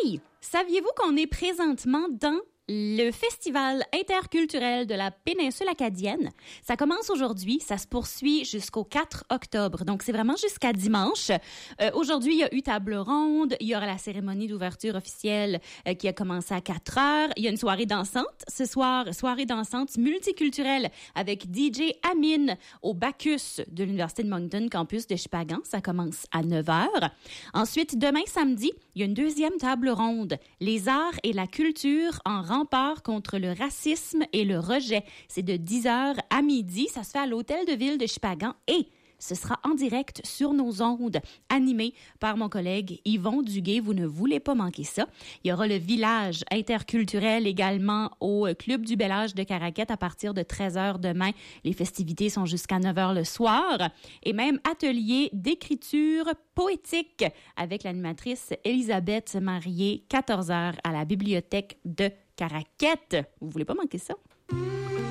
Hey, saviez-vous qu'on est présentement dans le Festival interculturel de la péninsule acadienne? Ça commence aujourd'hui, ça se poursuit jusqu'au 4 octobre. Donc, c'est vraiment jusqu'à dimanche. Aujourd'hui, il y a eu table ronde. Il y aura la cérémonie d'ouverture officielle qui a commencé à 4 heures. Il y a une soirée dansante. Ce soir, soirée dansante multiculturelle avec DJ Amine au Bacchus de l'Université de Moncton, campus de Shippagan. Ça commence à 9 heures. Ensuite, demain samedi, il y a une deuxième table ronde. Les arts et la culture en rempart contre le racisme et le rejet. C'est de 10h à midi. Ça se fait à l'hôtel de ville de Shippagan et ce sera en direct sur nos ondes, animé par mon collègue Yvon Duguay. Vous ne voulez pas manquer ça. Il y aura le village interculturel également au Club du Bel Âge de Caraquette à partir de 13h demain. Les festivités sont jusqu'à 9h le soir. Et même atelier d'écriture poétique avec l'animatrice Elisabeth Marié, 14h à la bibliothèque de Caraquette. Vous voulez pas manquer ça?